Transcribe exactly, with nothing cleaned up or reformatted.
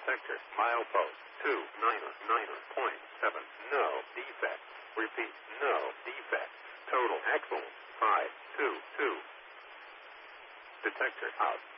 Detector. Milepost. two niner niner point seven. No defect. Repeat. No defect. Total axle. five two two. Detector out.